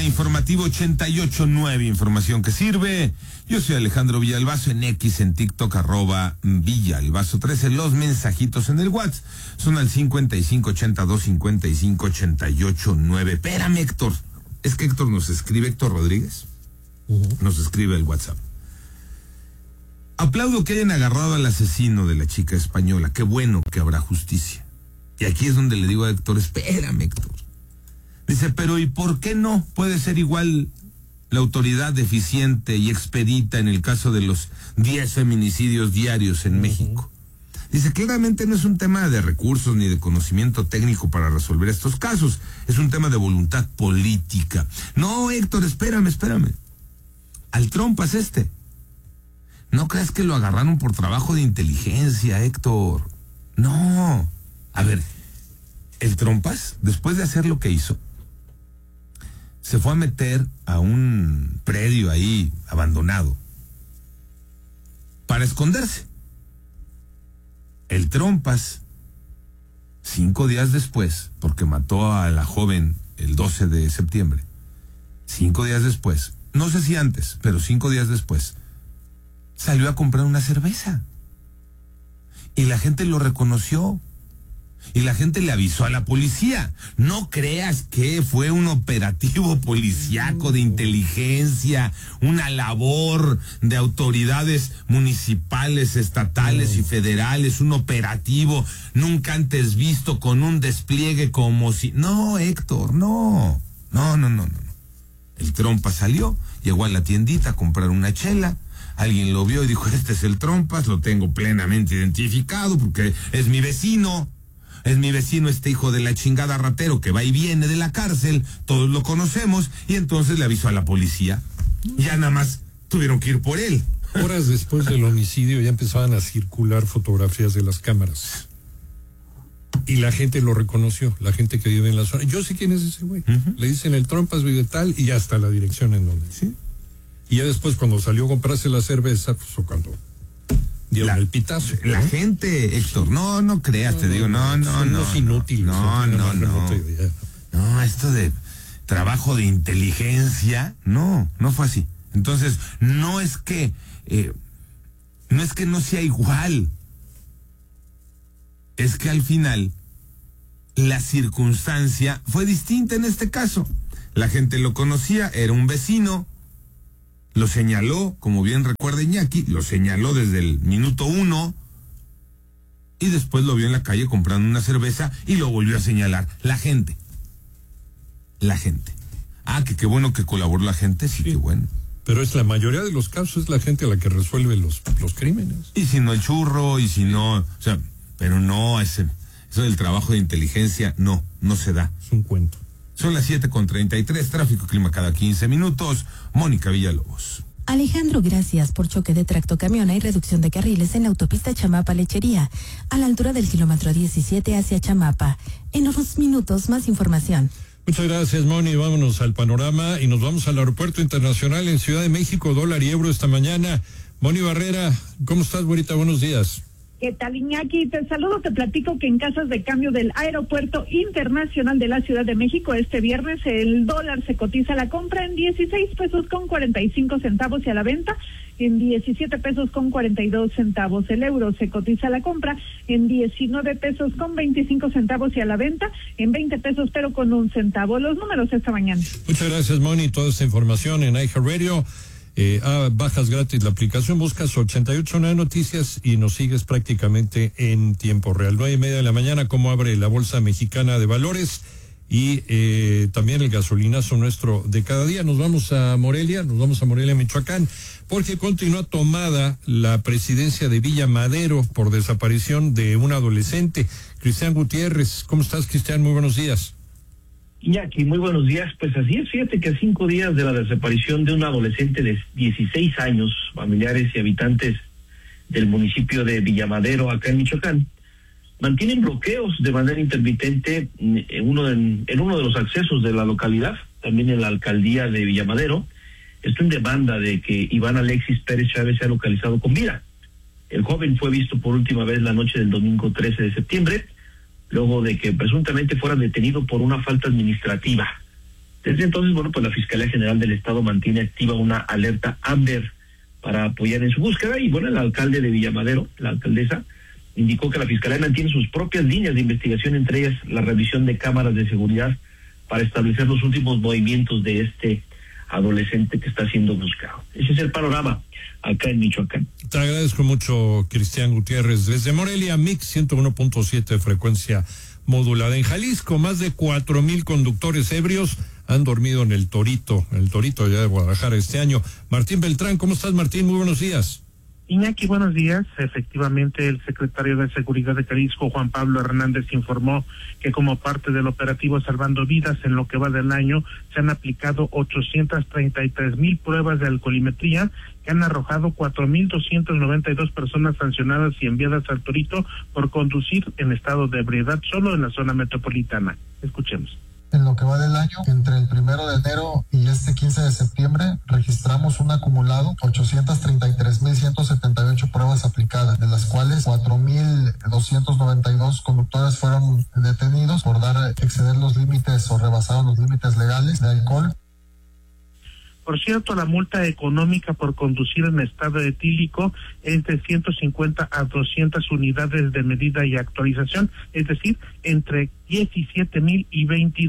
Informativo 88.9, información que sirve. Yo soy Alejandro Villalbazo, en X, en TikTok, @Villalbazo13. Los mensajitos en el WhatsApp son al 5582-5588-9. Espérame, Héctor. Es que Héctor nos escribe, Héctor Rodríguez. Nos escribe el WhatsApp. Aplaudo que hayan agarrado al asesino de la chica española. Qué bueno que habrá justicia. Y aquí es donde le digo a Héctor, espérame, Héctor. Dice, pero ¿y por qué no puede ser igual la autoridad eficiente y expedita en el caso de los 10 feminicidios diarios en México? Dice, claramente no es un tema de recursos ni de conocimiento técnico para resolver estos casos, es un tema de voluntad política. No, Héctor, espérame. Al trompas no creas que lo agarraron por trabajo de inteligencia, Héctor. No. A ver, el trompas, después de hacer lo que hizo, se fue a meter a un predio ahí abandonado para esconderse. El trompas, 5 días después, porque mató a la joven el 12 de septiembre, 5 días después, no sé si antes, pero 5 días después, salió a comprar una cerveza. Y la gente lo reconoció. Y la gente le avisó a la policía. No creas que fue un operativo policíaco de inteligencia, una labor de autoridades municipales, estatales y federales, un operativo nunca antes visto con un despliegue como si... No, Héctor, no. El trompas salió, llegó a la tiendita a comprar una chela. Alguien lo vio y dijo, este es el trompas, lo tengo plenamente identificado porque es mi vecino. Es mi vecino, este hijo de la chingada ratero que va y viene de la cárcel, todos lo conocemos, y entonces le avisó a la policía. Ya nada más tuvieron que ir por él. Horas después del homicidio ya empezaban a circular fotografías de las cámaras. Y la gente lo reconoció, la gente que vive en la zona. Yo sé quién es ese güey. Le dicen el trompas vive tal y ya está la dirección en donde. ¿Sí? Y ya después cuando salió a comprarse la cerveza, pues o cuando... dieron el pitazo. La gente, Héctor, no creas, te digo, no. Es inútil. No, esto de trabajo de inteligencia, no fue así. Entonces, no es que no sea igual. Es que al final, la circunstancia fue distinta en este caso. La gente lo conocía, era un vecino. Lo señaló, como bien recuerda Iñaki, lo señaló desde el minuto 1 y después lo vio en la calle comprando una cerveza y lo volvió a señalar. La gente. Ah, que qué bueno que colaboró la gente, sí, qué bueno. Pero es la mayoría de los casos, es la gente la que resuelve los crímenes. Y si no el churro, y si no, o sea, pero no, eso del trabajo de inteligencia, no se da. Es un cuento. Son las 7:33, tráfico, clima cada 15 minutos. Mónica Villalobos. Alejandro, gracias. Por choque de tractocamión hay reducción de carriles en la autopista Chamapa-Lechería, a la altura del kilómetro 17 hacia Chamapa. En unos minutos, más información. Muchas gracias, Moni. Vámonos al panorama y nos vamos al Aeropuerto Internacional en Ciudad de México, dólar y euro esta mañana. Moni Barrera, ¿cómo estás, güerita? Buenos días. ¿Qué tal, Iñaki? Te saludo, te platico que en casas de cambio del Aeropuerto Internacional de la Ciudad de México este viernes el dólar se cotiza a la compra en 16 pesos con 45 centavos y a la venta en 17 pesos con 42 centavos. El euro se cotiza a la compra en 19 pesos con 25 centavos y a la venta en 20 pesos pero con 1 centavo. Los números esta mañana. Muchas gracias, Moni. Toda esta información en iHeartRadio. Bajas gratis la aplicación, buscas 88.9 Noticias y nos sigues prácticamente en tiempo real. 9:30 de la mañana, como abre la Bolsa Mexicana de Valores y también el gasolinazo nuestro de cada día. Nos vamos a Morelia, Michoacán, porque continúa tomada la presidencia de Villa Madero por desaparición de un adolescente. Cristian Gutiérrez, ¿cómo estás, Cristian? Muy buenos días. Iñaki, muy buenos días. Pues así es, fíjate que a 5 días de la desaparición de un adolescente de 16 años, familiares y habitantes del municipio de Villamadero, acá en Michoacán, mantienen bloqueos de manera intermitente en uno de los accesos de la localidad, también en la alcaldía de Villamadero. Esto en demanda de que Iván Alexis Pérez Chávez sea localizado con vida. El joven fue visto por última vez la noche del domingo 13 de septiembre, luego de que presuntamente fuera detenido por una falta administrativa. Desde entonces, bueno, pues la Fiscalía General del Estado mantiene activa una alerta Amber para apoyar en su búsqueda, y bueno, el alcalde de Villamadero, la alcaldesa, indicó que la Fiscalía mantiene sus propias líneas de investigación, entre ellas la revisión de cámaras de seguridad para establecer los últimos movimientos de este adolescente que está siendo buscado. Ese es el panorama acá en Michoacán. Te agradezco mucho, Cristian Gutiérrez. Desde Morelia, Mix 101.7 frecuencia modulada. En Jalisco, más de 4,000 conductores ebrios han dormido en el Torito allá de Guadalajara este año. Martín Beltrán, ¿cómo estás, Martín? Muy buenos días. Iñaki, buenos días. Efectivamente, el secretario de Seguridad de Jalisco, Juan Pablo Hernández, informó que como parte del operativo Salvando Vidas, en lo que va del año, se han aplicado 833,000 pruebas de alcoholimetría que han arrojado 4,292 personas sancionadas y enviadas al Torito por conducir en estado de ebriedad solo en la zona metropolitana. Escuchemos. En lo que va del año, entre el 1 de enero y este 15 de septiembre, registramos un acumulado 833,178 pruebas aplicadas, de las cuales 4,292 conductores fueron detenidos por exceder los límites o rebasaron los límites legales de alcohol. Por cierto, la multa económica por conducir en estado etílico es de 150 a 200 unidades de medida y actualización, es decir, entre 17,000 y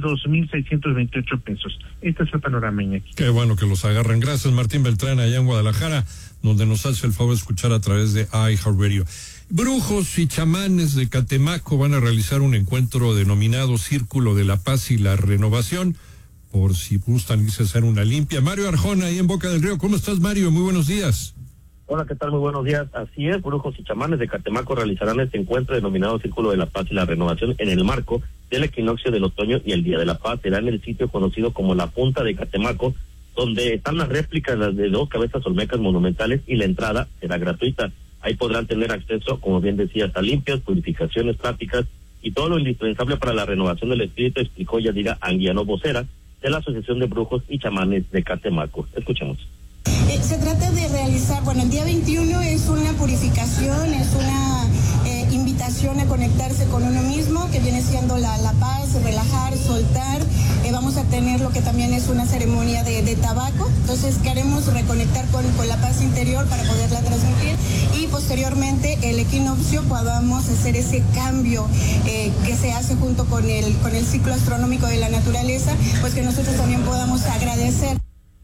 22,628 pesos. Este es el panorama, Iñaki. Qué bueno que los agarran. Gracias, Martín Beltrán, allá en Guadalajara, donde nos hace el favor de escuchar a través de iHeartRadio. Brujos y chamanes de Catemaco van a realizar un encuentro denominado Círculo de la Paz y la Renovación, por si gustan irse a hacer una limpia. Mario Arjona, ahí en Boca del Río. ¿Cómo estás, Mario? Muy buenos días. Hola, ¿qué tal? Muy buenos días. Así es, brujos y chamanes de Catemaco realizarán este encuentro denominado Círculo de la Paz y la Renovación en el marco del equinoccio del otoño y el Día de la Paz. Será en el sitio conocido como La Punta de Catemaco, donde están las réplicas de 2 cabezas olmecas monumentales, y la entrada será gratuita. Ahí podrán tener acceso, como bien decías, a limpias, purificaciones, prácticas y todo lo indispensable para la renovación del espíritu, explicó Yadira Anguiano, vocera de la Asociación de Brujos y Chamanes de Catemaco. Escuchemos. Se trata de realizar, el día 21 es una purificación, es una invitación a conectarse con uno mismo, que viene siendo la paz, relajar, soltar. Vamos a tener lo que también es una ceremonia de tabaco, entonces queremos reconectar con la paz interior para poderla transmitir, y posteriormente el equinoccio podamos hacer ese cambio que se hace junto con el ciclo astronómico de la naturaleza, pues que nosotros también podamos agradecer.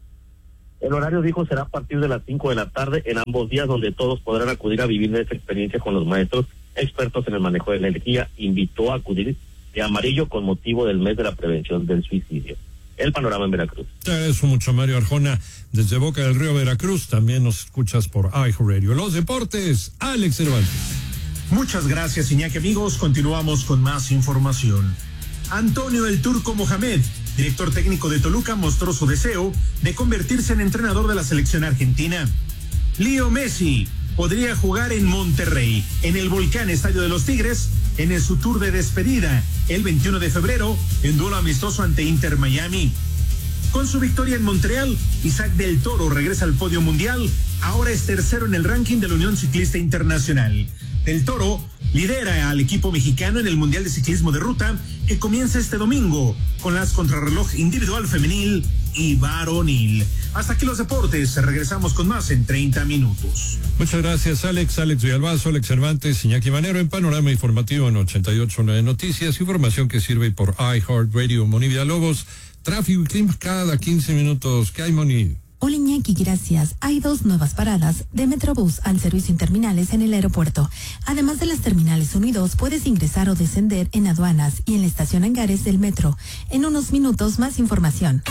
El horario, dijo, será a partir de las 5 de la tarde en ambos días, donde todos podrán acudir a vivir esta experiencia con los maestros expertos en el manejo de la energía. Invitó a acudir de amarillo con motivo del mes de la prevención del suicidio. El panorama en Veracruz. Te agradezco mucho, Mario Arjona. Desde Boca del Río, Veracruz, también nos escuchas por iHeartRadio. Los deportes, Alex Cervantes. Muchas gracias, Iñaki. Amigos, continuamos con más información. Antonio El Turco Mohamed, director técnico de Toluca, mostró su deseo de convertirse en entrenador de la selección argentina. Leo Messi podría jugar en Monterrey, en el Volcán Estadio de los Tigres, en su tour de despedida el 21 de febrero, en duelo amistoso ante Inter Miami. Con su victoria en Montreal, Isaac del Toro regresa al podio mundial. Ahora es tercero en el ranking de la Unión Ciclista Internacional. Del Toro lidera al equipo mexicano en el Mundial de Ciclismo de Ruta, que comienza este domingo con las contrarreloj individual, femenil y varonil. Hasta aquí los deportes. Regresamos con más en 30 minutos. Muchas gracias, Alex Villalbazo, Alex Cervantes, Iñaki Manero en Panorama Informativo en 88.9 Noticias. Información que sirve por iHeartRadio. Moni Villalobos, tráfico y clima cada 15 minutos. ¿Qué hay, Moni? Hola, Iñaki, gracias. Hay 2 nuevas paradas de Metrobús al servicio interterminales en el aeropuerto. Además de las terminales 1 y 2, puedes ingresar o descender en aduanas y en la estación Hangares del metro. En unos minutos, más información.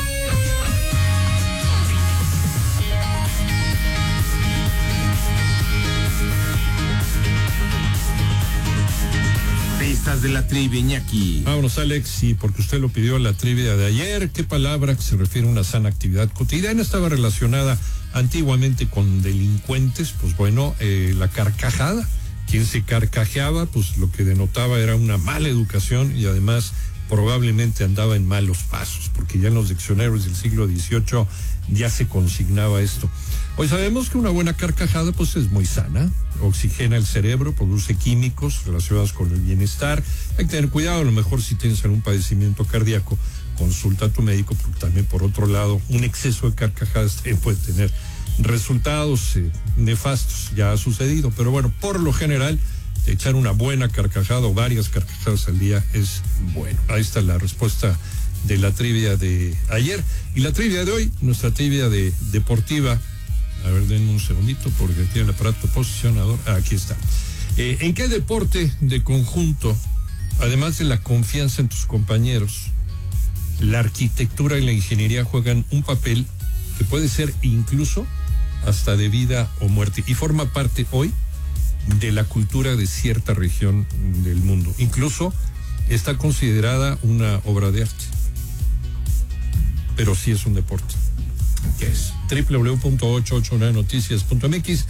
De la trivia, Iñaki. Vámonos, Alex, sí, porque usted lo pidió, la trivia de ayer. ¿Qué palabra que se refiere a una sana actividad cotidiana estaba relacionada antiguamente con delincuentes? Pues bueno, la carcajada. Quien se carcajeaba, pues lo que denotaba era una mala educación y además probablemente andaba en malos pasos, porque ya en los diccionarios del siglo XVIII ya se consignaba esto. Hoy sabemos que una buena carcajada pues es muy sana, oxigena el cerebro, produce químicos relacionados con el bienestar. Hay que tener cuidado, a lo mejor si tienes algún padecimiento cardíaco, consulta a tu médico, porque también por otro lado, un exceso de carcajadas puede tener resultados nefastos. Ya ha sucedido, pero bueno, por lo general, echar una buena carcajada o varias carcajadas al día es bueno. Ahí está la respuesta de la trivia de ayer. Y la trivia de hoy, nuestra trivia deportiva. A ver, denme un segundito porque tiene el aparato posicionador. Aquí está. ¿En qué deporte de conjunto, además de la confianza en tus compañeros, la arquitectura y la ingeniería juegan un papel que puede ser incluso hasta de vida o muerte y forma parte hoy de la cultura de cierta región del mundo? Incluso está considerada una obra de arte, pero sí es un deporte. ¿Qué es? www.889noticias.mx,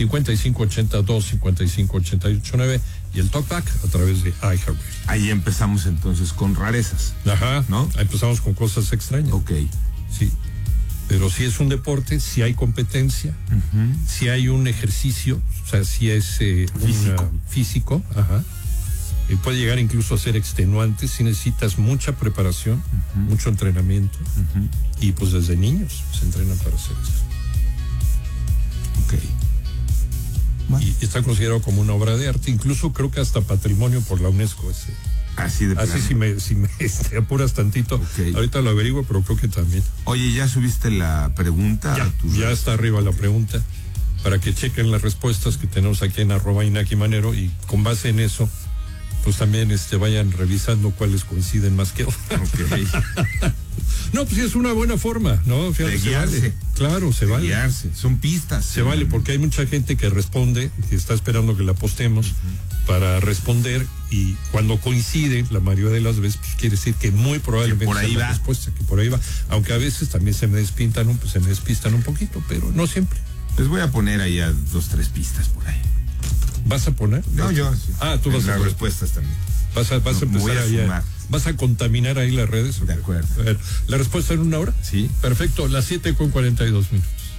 5582-55889 y el talkback a través de iHeartRadio. Ahí empezamos entonces con rarezas. Ajá, ¿no? Ahí empezamos con cosas extrañas. Ok. Sí, pero si es un deporte, si hay competencia, si hay un ejercicio, o sea, si es físico, ajá. Puede llegar incluso a ser extenuante si necesitas mucha preparación, mucho entrenamiento, y pues desde niños se entrenan para hacer eso. Ok. Bueno. Y está considerado como una obra de arte, incluso creo que hasta patrimonio por la UNESCO. Así de plano. Así si me apuras tantito, okay. Ahorita lo averiguo, pero creo que también. Oye, ¿ya subiste la pregunta? Ya está arriba la pregunta, para que chequen las respuestas que tenemos aquí en @InakiManero, y con base en eso pues también vayan revisando cuáles coinciden más que otras. Okay. No, pues sí es una buena forma, ¿no? Fíjate, de guiarse. Vale. Claro, se vale. Guiarse. Son pistas. Se vale, porque hay mucha gente que responde, que está esperando que la postemos para responder, y cuando coincide, la mayoría de las veces, pues quiere decir que muy probablemente que por ahí sea va. La respuesta, que por ahí va. Aunque a veces también se me despistan un poquito, pero no siempre. Les voy a poner ahí a 2-3 pistas por ahí. ¿Vas a poner? No, yo. Sí. Tú vas a las poner respuestas también. Vas a empezar ahí. ¿Vas a contaminar ahí las redes? De acuerdo. A ver, ¿la respuesta en 1 hora? Sí. Perfecto, las 7:42.